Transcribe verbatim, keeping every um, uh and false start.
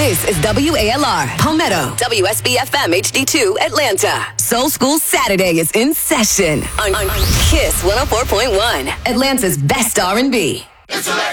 This is W A L R, Palmetto, W S B F M H D two, Atlanta. Soul School Saturday is in session on, on Kiss one oh four point one, Atlanta's best R and B. It's